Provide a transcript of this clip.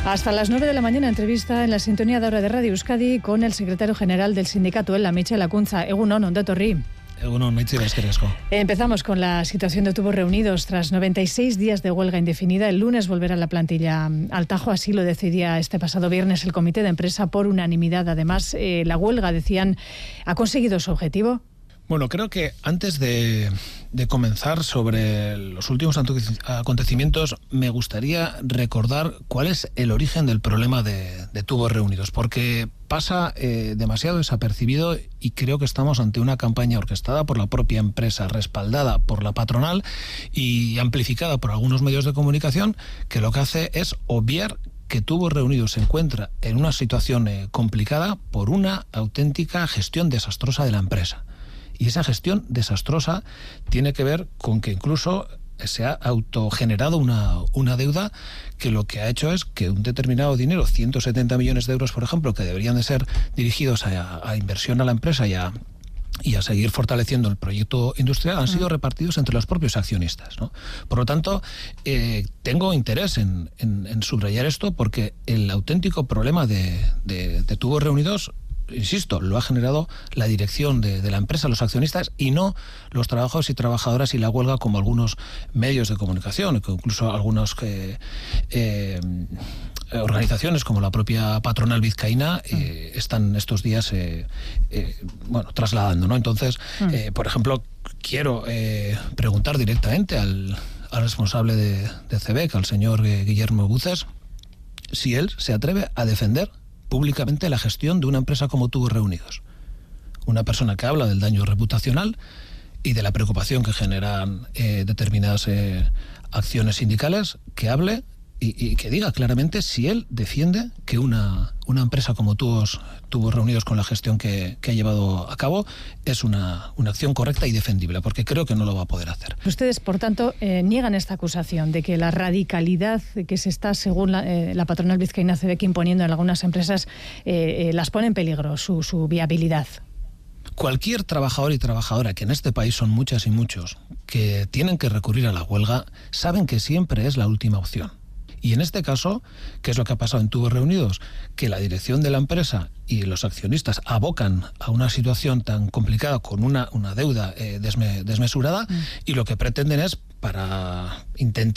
Hasta las 9 de la mañana, entrevista en la sintonía de Hora de Radio Euskadi con el secretario general del sindicato ELA, Michel Acuntza. Egunon, onde etorri. Egunon, Michel, eskerrik asko. Empezamos con la situación de Tubos Reunidos. Tras 96 días de huelga indefinida, el lunes volverá la plantilla al Tajo. Así lo decidía este pasado viernes el comité de empresa por unanimidad. Además, la huelga, decían, ha conseguido su objetivo. Bueno, creo que antes de comenzar sobre los últimos acontecimientos, me gustaría recordar cuál es el origen del problema de Tubos Reunidos, porque pasa demasiado desapercibido y creo que estamos ante una campaña orquestada por la propia empresa, respaldada por la patronal y amplificada por algunos medios de comunicación, que lo que hace es obviar que Tubos Reunidos se encuentra en una situación complicada por una auténtica gestión desastrosa de la empresa. Y esa gestión desastrosa tiene que ver con que incluso se ha autogenerado una deuda que lo que ha hecho es que un determinado dinero, 170 millones de euros, por ejemplo, que deberían de ser dirigidos a inversión a la empresa y a seguir fortaleciendo el proyecto industrial, han sido repartidos entre los propios accionistas, ¿no? Por lo tanto, tengo interés en subrayar esto, porque el auténtico problema de Tubos Reunidos, insisto, lo ha generado la dirección de la empresa, los accionistas, y no los trabajadores y trabajadoras y la huelga, como algunos medios de comunicación, incluso algunas organizaciones como la propia patronal vizcaína están estos días trasladando, ¿no? Entonces, por ejemplo, quiero preguntar directamente al responsable de CEBEC, al señor Guillermo Buces, si él se atreve a defender públicamente la gestión de una empresa como Tubos Reunidos. Una persona que habla del daño reputacional y de la preocupación que generan determinadas acciones sindicales, que hable y que diga claramente si él defiende que una empresa como Tubos Reunidos, con la gestión que ha llevado a cabo, es una acción correcta y defendible, porque creo que no lo va a poder hacer. Ustedes, por tanto, niegan esta acusación de que la radicalidad que se está, según la patronal vizcaína CEBEC, imponiendo en algunas empresas, las pone en peligro su viabilidad. Cualquier trabajador y trabajadora, que en este país son muchas y muchos, que tienen que recurrir a la huelga, saben que siempre es la última opción. Y en este caso, ¿qué es lo que ha pasado en Tubos Reunidos? Que la dirección de la empresa y los accionistas abocan a una situación tan complicada, con una deuda desmesurada, y lo que pretenden es, para intentar